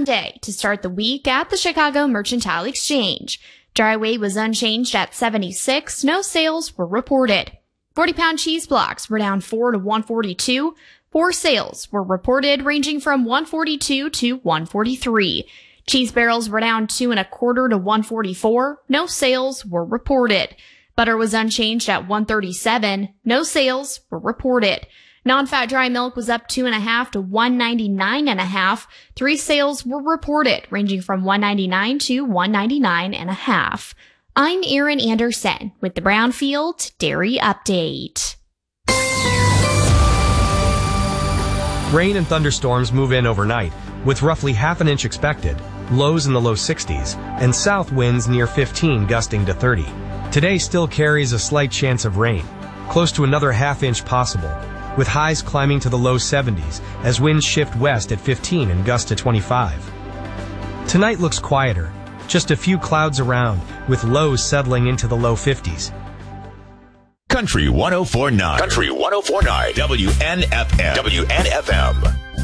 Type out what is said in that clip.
Monday to start the week at the Chicago Mercantile Exchange. Dry weight was unchanged at 76. No sales were reported. 40-pound cheese blocks were down 4 to 142. 4 sales were reported, ranging from 142 to 143. Cheese barrels were down 2 1/4 to 144. No sales were reported. Butter was unchanged at 137. No sales were reported. Non-fat dry milk was up 2 1/2 to 199 1/2. 3 sales were reported, ranging from 199 to 199 1/2. I'm Erin Anderson with the Brownfield Dairy Update. Rain and thunderstorms move in overnight, with roughly half an inch expected, lows in the low 60s, and south winds near 15 gusting to 30. Today still carries a slight chance of rain, close to another half inch possible, with highs climbing to the low 70s as winds shift west at 15 and gust to 25. Tonight looks quieter, just a few clouds around, with lows settling into the low 50s. Country 104.9. Country 104.9. WNFM. WNFM.